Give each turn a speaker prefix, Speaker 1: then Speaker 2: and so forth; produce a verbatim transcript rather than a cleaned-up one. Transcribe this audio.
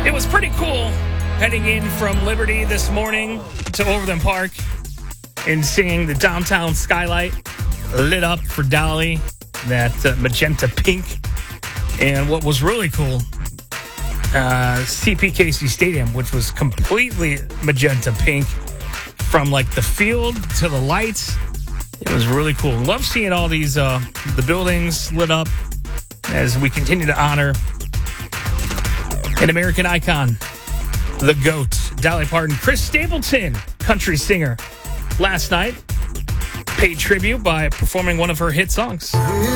Speaker 1: It was pretty cool heading in from Liberty this morning to Overland Park and seeing the downtown skylight lit up for Dolly, that uh, magenta pink. And what was really cool, uh, C P K C Stadium, which was completely magenta pink from like the field to the lights. It was really cool. Love seeing all these, uh, the buildings lit up as we continue to honor an American icon, the GOAT, Dolly Parton. Chris Stapleton, country singer, last night paid tribute by performing one of her hit songs.